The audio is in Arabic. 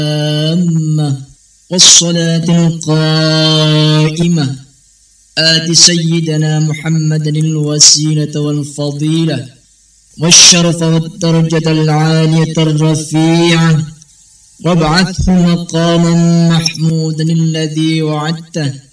التامة والصلاة القائمة آت سيدنا محمد الوسيلة والفضيلة والشرف والدرجة العالية الرفيعة وابعثه مقاما محمودا الذي وعدته